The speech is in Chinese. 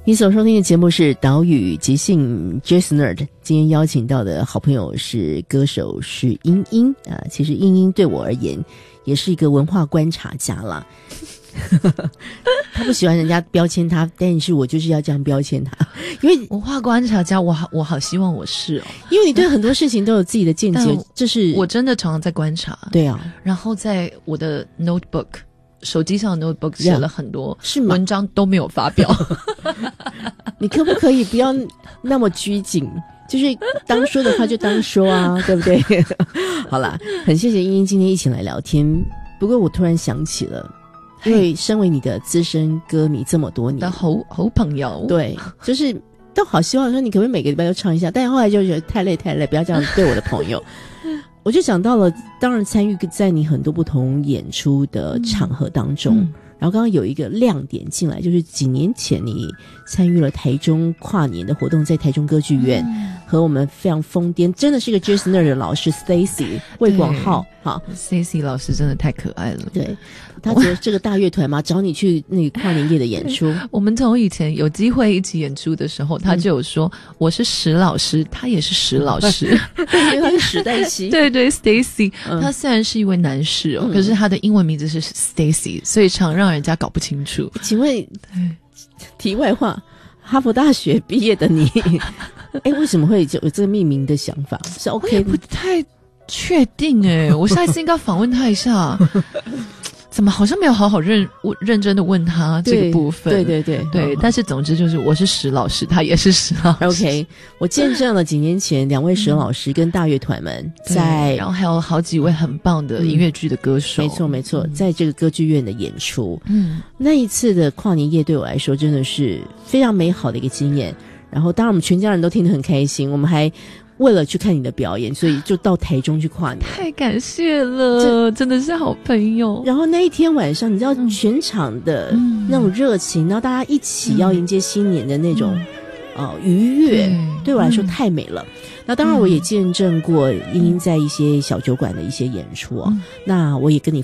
你所收听的节目是岛屿即兴 Jazz Nerd， 今天邀请到的好朋友是歌手是英英啊。其实英英对我而言也是一个文化观察家啦。他不喜欢人家标签他，但是我就是要这样标签他，因为文化观察家，我好希望我是哦， 因为你对很多事情都有自己的见解，这是我真的常常在观察。 对啊， 然后在我的 notebook。手机上的 notebook 写了很多文章都没有发表。 你可不可以不要那么拘谨，就是当说的话就当说啊，对不对？好啦，很谢谢英英今天一起来聊天。不过我突然想起了，因为身为你的资深歌迷这么多年的好朋友， 对，就是都好希望说你可不可以每个礼拜都唱一下，但是后来就觉得太累，不要这样对我的朋友。我就想到了，当然参与在你很多不同演出的场合当中，然后刚刚有一个亮点进来，就是几年前你参与了台中跨年的活动，在台中歌剧院，和我们非常疯癫，真的是一个 Jazz Nerd 的老师 Stacy 魏广浩，好 ，Stacy 老师真的太可爱了， 对。他觉得这个大乐团嘛，找你去那个跨年夜的演出。 我们从以前有机会一起演出的时候，他就有说我是史老师，他也是史老师， 因为他是史黛西。 对对 ，Stacy，他虽然是一位男士哦，可是他的英文名字是 Stacy， 所以常让人家搞不清楚。 请问，题外话，哈佛大学毕业的你，为什么会有这个命名的想法？是 OK 的？不太确定我下一次应该访问他一下。怎么好像没有好好认真的问他这个部分？对，但是总之就是我是史老师，他也是史老师。 OK， 我见证了几年前两位史老师跟大乐团们在， 然后还有好几位很棒的音乐剧的歌手。 没错，在这个歌剧院的演出，那一次的跨年夜对我来说真的是非常美好的一个经验。然后当然我们全家人都听得很开心，我们还为了去看你的表演，所以就到台中去跨年。 太感谢了，真的是好朋友。 然后那一天晚上，你知道全场的那种热情，然后大家一起要迎接新年的那种愉悦，对我来说太美了。那当然我也见证过英英在一些小酒馆的一些演出那我也跟你